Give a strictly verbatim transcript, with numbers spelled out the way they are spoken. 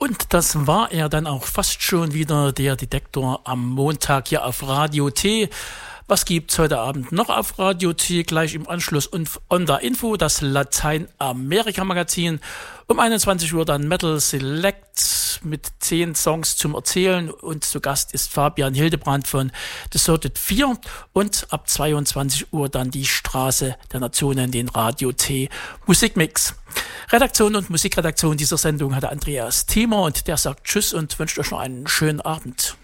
Und das war er dann auch fast schon wieder, der Detektor am Montag hier auf Radio T. Was gibt's heute Abend noch auf Radio T? Gleich im Anschluss und on der Info, das Lateinamerika-Magazin. Um einundzwanzig Uhr dann Metal Select mit zehn Songs zum Erzählen. Und zu Gast ist Fabian Hildebrand von Deserted vier. Und ab zweiundzwanzig Uhr dann die Straße der Nationen, den Radio T Musikmix. Redaktion und Musikredaktion dieser Sendung hatte Andreas Thiemer und der sagt Tschüss und wünscht euch noch einen schönen Abend.